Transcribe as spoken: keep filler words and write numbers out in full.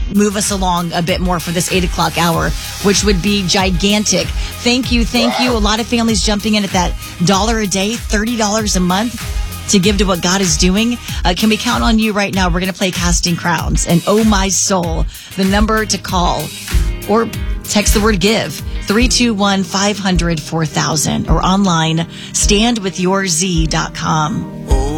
move us along a bit more for this eight o'clock hour, which would be gigantic. Thank you, thank you. A lot of families jumping in at that dollar a day, thirty dollars a month to give to what God is doing. Uh, can we count on you right now? We're going to play Casting Crowns and Oh My Soul, the number to call or text the word give, three two one, five hundred, four thousand, or online, stand with your z dot com.